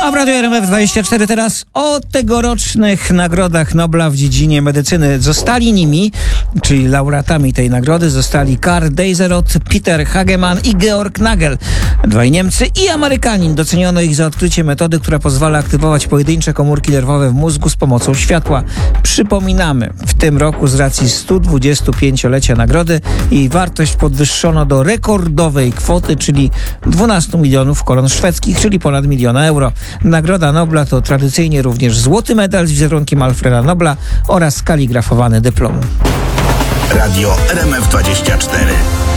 A w Radiu RMF24 teraz o tegorocznych nagrodach Nobla w dziedzinie medycyny. Zostali nimi, czyli laureatami tej nagrody, zostali Karl Deiseroth, Peter Hagemann i Georg Nagel. Dwaj Niemcy i Amerykanin. Doceniono ich za odkrycie metody, która pozwala aktywować pojedyncze komórki nerwowe w mózgu z pomocą światła. Przypominamy, w tym roku z racji 125-lecia nagrody jej wartość podwyższono do rekordowej kwoty, czyli 12 milionów koron szwedzkich, czyli ponad 1 miliona euro. Nagroda Nobla to tradycyjnie również złoty medal z wizerunkiem Alfreda Nobla oraz kaligrafowany dyplom. Radio RMF24.